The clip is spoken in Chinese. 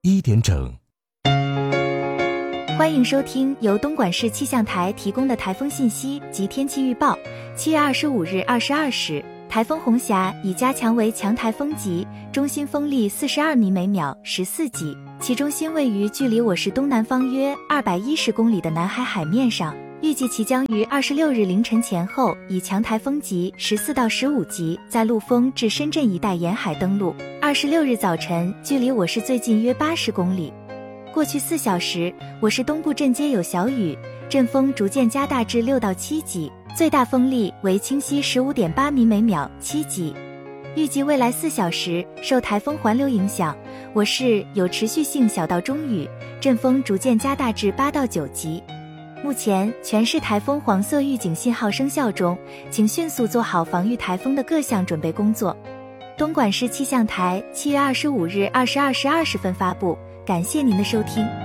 1点整。 欢迎收听由东莞市气象台提供的台风信息及天气预报。7月25日22时，台风红霞已加强为强台风级，中心风力42米每秒14级，其中心位于距离我市东南方约210公里的南海海面上。预计其将于26日凌晨前后以强台风级14到15级在陆丰至深圳一带沿海登陆，26日早晨距离我市最近约80公里。过去4小时，我市东部阵街有小雨，阵风逐渐加大至6到7级，最大风力为清晰 15.8 米每秒7级。预计未来4小时，受台风环流影响，我市有持续性小到中雨，阵风逐渐加大至8到9级。目前全市台风黄色预警信号生效中，请迅速做好防御台风的各项准备工作。东莞市气象台7月25日22时20分发布，感谢您的收听。